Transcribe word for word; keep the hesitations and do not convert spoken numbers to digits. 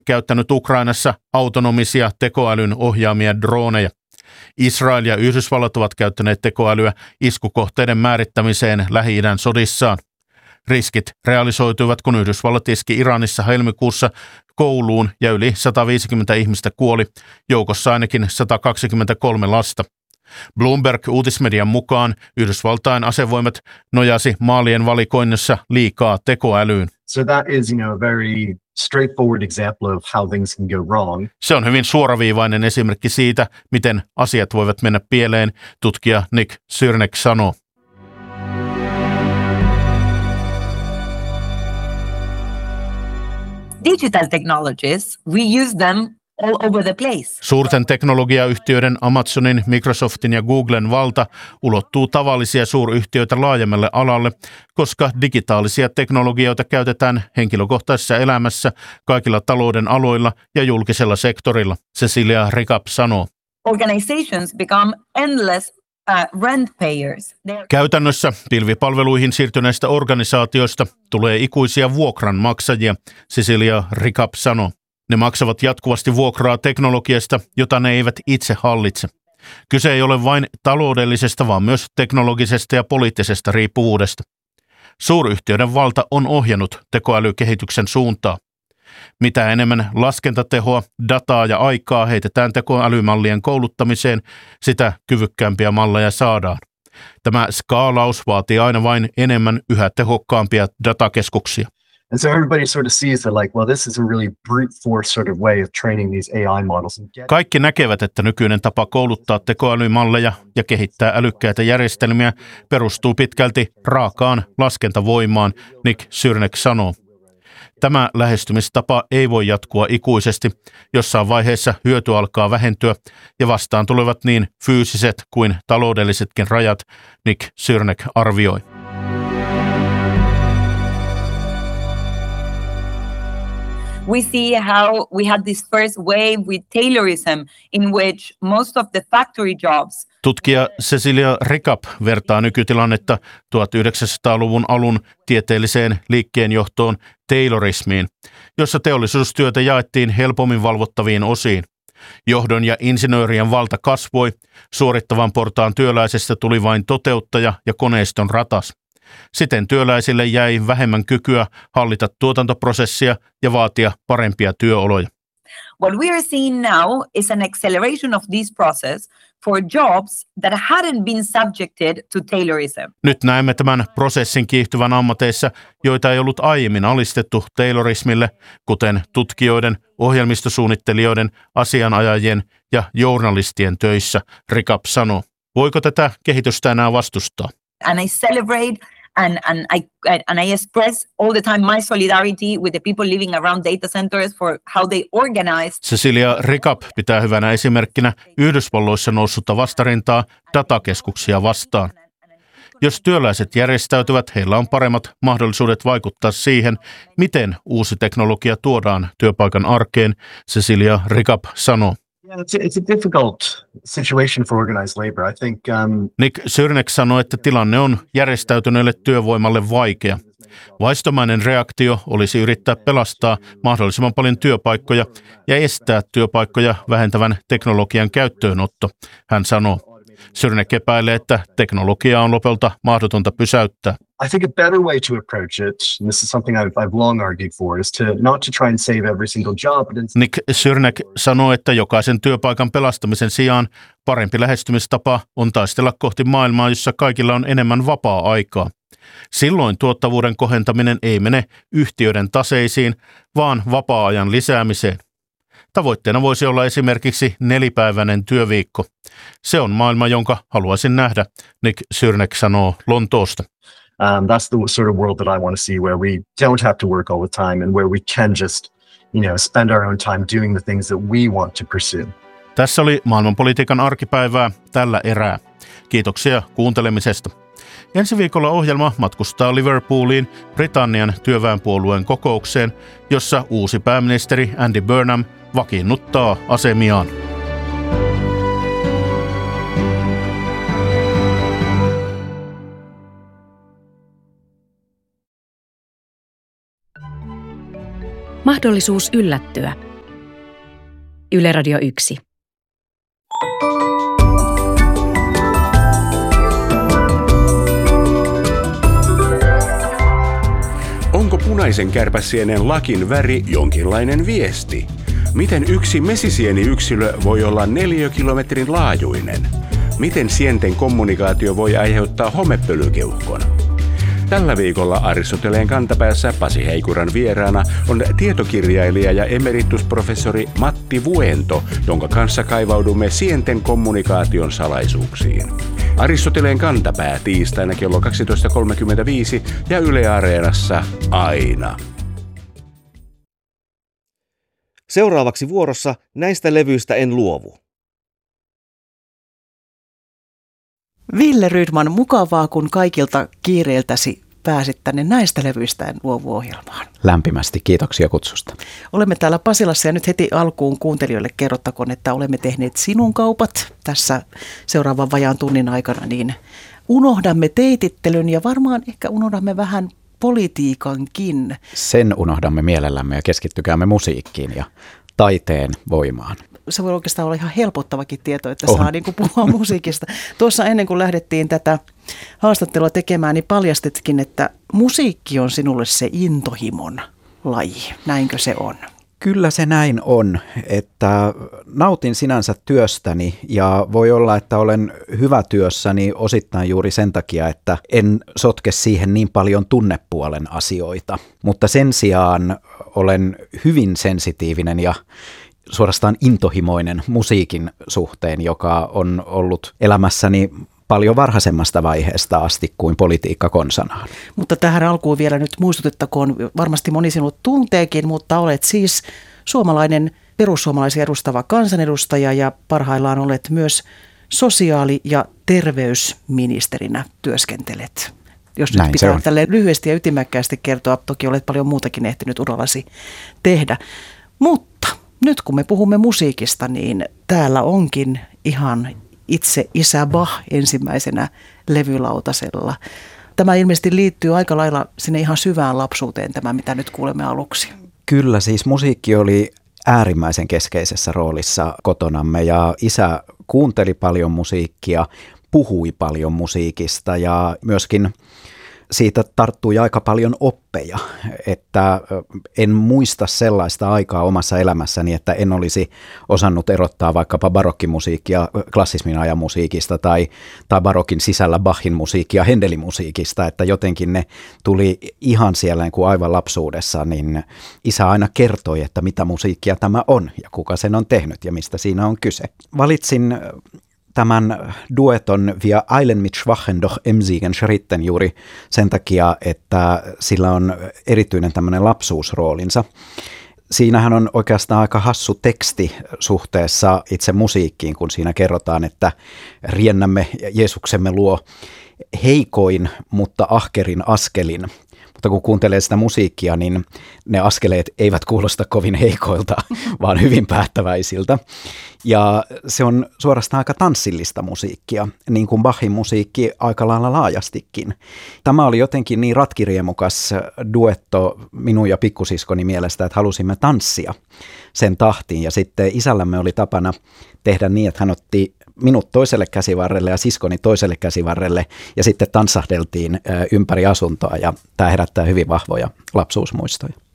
käyttänyt Ukrainassa autonomisia tekoälyn ohjaamia droneja. Israel ja Yhdysvallat ovat käyttäneet tekoälyä iskukohteiden määrittämiseen Lähi-idän sodissaan. Riskit realisoituivat, kun Yhdysvallat iski Iranissa helmikuussa kouluun ja yli sata viisikymmentä ihmistä kuoli, joukossa ainakin sata kaksikymmentäkolme lasta. Bloomberg-uutismedian mukaan Yhdysvaltain asevoimat nojasi maalien valikoinnissa liikaa tekoälyyn. So that is, you know, a very straightforward example of how things can go wrong. Se on hyvin suoraviivainen esimerkki siitä, miten asiat voivat mennä pieleen, tutkija Nick Syrnek sanoo. Digital technologies, we use them all over the place. Suurten teknologiayhtiöiden Amazonin, Microsoftin ja Googlen valta ulottuu tavallisia suuryhtiöitä laajemmalle alalle, koska digitaalisia teknologioita käytetään henkilökohtaisessa elämässä, kaikilla talouden aloilla ja julkisella sektorilla, Cecilia Rickup sanoo. Organizations become endless uh, rent payers. They're... Käytännössä pilvipalveluihin siirtyneistä organisaatioista tulee ikuisia vuokranmaksajia, Cecilia Rickup sanoo. Ne maksavat jatkuvasti vuokraa teknologiasta, jota ne eivät itse hallitse. Kyse ei ole vain taloudellisesta, vaan myös teknologisesta ja poliittisesta riippuvuudesta. Suuryhtiöiden valta on ohjannut tekoälykehityksen suuntaa. Mitä enemmän laskentatehoa, dataa ja aikaa heitetään tekoälymallien kouluttamiseen, sitä kyvykkäämpiä malleja saadaan. Tämä skaalaus vaatii aina vain enemmän yhä tehokkaampia datakeskuksia. And so everybody sort of sees that like, well, this is a really brute force sort of way of training these A I models. Kaikki näkevät, että nykyinen tapa kouluttaa tekoälymalleja ja kehittää älykkäitä järjestelmiä perustuu pitkälti raakaan laskentavoimaan, Nick Syrnek sanoo. Tämä lähestymistapa ei voi jatkua ikuisesti. Jossain vaiheessa hyöty alkaa vähentyä ja vastaan tulevat niin fyysiset kuin taloudellisetkin rajat, Nick Syrnek arvioi. We see how we had this first wave with Taylorism in which most of the factory jobs. Tutkija Cecilia Rickup vertaa nykytilannetta tuhatyhdeksänsataaluvun alun tieteelliseen liikkeenjohtoon Taylorismiin, jossa teollisuustyötä jaettiin helpommin valvottaviin osiin. Johdon ja insinöörien valta kasvoi, suorittavan portaan työläisestä tuli vain toteuttaja ja koneiston ratas. Siten työläisille jäi vähemmän kykyä hallita tuotantoprosessia ja vaatia parempia työoloja. What we are seeing now is an acceleration of this process for jobs that hadn't been subjected to Taylorism. Nyt näemme tämän prosessin kiihtyvän ammateissa, joita ei ollut aiemmin alistettu Taylorismille, kuten tutkijoiden, ohjelmistosuunnittelijoiden, asianajajien ja journalistien töissä, Rickup sanoo. Voiko tätä kehitystä enää vastustaa? And I celebrate and, and, I, and I express all the time my solidarity with the people living around data centers for how they organize. Cecilia Rickup pitää hyvänä esimerkkinä Yhdysvalloissa noussutta vastarintaa datakeskuksia vastaan. Jos työläiset järjestäytyvät, heillä on paremmat mahdollisuudet vaikuttaa siihen, miten uusi teknologia tuodaan työpaikan arkeen, Cecilia Rickup sanoo. Yeah, it's a, it's a difficult situation for organized labor. I think, um... Nick Syrnek sanoi, että tilanne on järjestäytyneelle työvoimalle vaikea. Vaistomainen reaktio olisi yrittää pelastaa mahdollisimman paljon työpaikkoja ja estää työpaikkoja vähentävän teknologian käyttöönotto, hän sanoo. Syrnek epäilee, että teknologiaa on lopulta mahdotonta pysäyttää. I think a better way to approach it, and this is something I've, I've long argued for, is to not to try and save every single job. But instead... Nick Syrnek sanoo, että jokaisen työpaikan pelastamisen sijaan parempi lähestymistapa on taistella kohti maailmaa, jossa kaikilla on enemmän vapaa-aikaa. Silloin tuottavuuden kohentaminen ei mene yhtiöiden taseisiin, vaan vapaa-ajan lisäämiseen. Tavoitteena voisi olla esimerkiksi nelipäiväinen työviikko. Se on maailma, jonka haluaisin nähdä, Nick Syrnek sanoo Lontoosta. Um, that's the sort of world that I want to see, where we don't have to work all the time and where we can just, you know, spend our own time doing the things that we want to pursue. Tässä oli maailmanpolitiikan arkipäivää tällä erää. Kiitoksia kuuntelemisesta. Ensi viikolla ohjelma matkustaa Liverpooliin Britannian työväenpuolueen kokoukseen, jossa uusi pääministeri Andy Burnham vakiinnuttaa asemiaan. Mahdollisuus yllättyä. Yle Radio yksi. Onko punaisen kärpäsienen lakin väri jonkinlainen viesti? Miten yksi mesisieni-yksilö voi olla neliökilometrin laajuinen? Miten sienten kommunikaatio voi aiheuttaa homepölykeuhkon? Tällä viikolla Aristoteleen kantapäässä Pasi Heikuran vieraana on tietokirjailija ja emeritusprofessori Matti Vuento, jonka kanssa kaivaudumme sienten kommunikaation salaisuuksiin. Aristoteleen kantapää tiistaina kello kaksitoista kolmekymmentäviisi ja Yle Areenassa aina. Seuraavaksi vuorossa Näistä levyistä en luovu. Ville Rydman, mukavaa kun kaikilta kiireiltäsi pääsit tänne Näistä levyistä en luovu -ohjelmaan. Lämpimästi kiitoksia kutsusta. Olemme täällä Pasilassa ja nyt heti alkuun kuuntelijoille kerrottakoon, että olemme tehneet sinun kaupat tässä seuraavan vajaan tunnin aikana, niin unohdamme teitittelyn ja varmaan ehkä unohdamme vähän politiikankin. Sen unohdamme mielellämme ja keskittykäämme musiikkiin ja taiteen voimaan. Se voi oikeastaan olla ihan helpottavakin tieto, että on. saa niin kuin puhua musiikista. Tuossa ennen kuin lähdettiin tätä haastattelua tekemään, niin paljastitkin, että musiikki on sinulle se intohimon laji. Näinkö se on? Kyllä se näin on, että nautin sinänsä työstäni ja voi olla, että olen hyvä työssäni osittain juuri sen takia, että en sotke siihen niin paljon tunnepuolen asioita. Mutta sen sijaan olen hyvin sensitiivinen ja suorastaan intohimoinen musiikin suhteen, joka on ollut elämässäni paljon varhaisemmasta vaiheesta asti kuin politiikka konsanaan. Mutta tähän alkuun vielä nyt muistutettakoon, varmasti moni sinut tunteekin, mutta olet siis suomalainen perussuomalaisia edustava kansanedustaja ja parhaillaan olet myös sosiaali- ja terveysministerinä työskentelet. Jos nyt pitää tälleen lyhyesti ja ytimäkkäästi kertoa, toki olet paljon muutakin ehtinyt urallasi tehdä. Mutta nyt kun me puhumme musiikista, niin täällä onkin ihan itse isä Bach ensimmäisenä levylautasella. Tämä ilmeisesti liittyy aika lailla sinne ihan syvään lapsuuteen, tämä mitä nyt kuulemme aluksi. Kyllä, siis musiikki oli äärimmäisen keskeisessä roolissa kotonamme ja isä kuunteli paljon musiikkia, puhui paljon musiikista ja myöskin siitä tarttui aika paljon oppeja, että en muista sellaista aikaa omassa elämässäni, että en olisi osannut erottaa vaikkapa barokkimusiikkia klassismin ajan musiikista tai, tai barokin sisällä Bachin musiikkia Händelin musiikista, että jotenkin ne tuli ihan siellä niin kuin aivan lapsuudessa, niin isä aina kertoi, että mitä musiikkia tämä on ja kuka sen on tehnyt ja mistä siinä on kyse. Valitsin tämän dueton Wir eilen mit schwachen doch emsigen Schritten juuri sen takia, että sillä on erityinen tämmöinen lapsuusroolinsa. Siinähän on oikeastaan aika hassu teksti suhteessa itse musiikkiin, kun siinä kerrotaan, että riennämme Jeesuksemme luo heikoin, mutta ahkerin askelin. Mutta kun kuuntelee sitä musiikkia, niin ne askeleet eivät kuulosta kovin heikoilta, vaan hyvin päättäväisiltä. Ja se on suorastaan aika tanssillista musiikkia, niin kuin Bachin musiikki aika lailla laajastikin. Tämä oli jotenkin niin ratkiriemukas duetto minun ja pikkusiskoni mielestä, että halusimme tanssia sen tahtiin. Ja sitten isällämme oli tapana tehdä niin, että hän otti minut toiselle käsivarrelle ja siskoni toiselle käsivarrelle ja sitten tanssahdeltiin ympäri asuntoa ja tämä herättää hyvin vahvoja lapsuusmuistoja.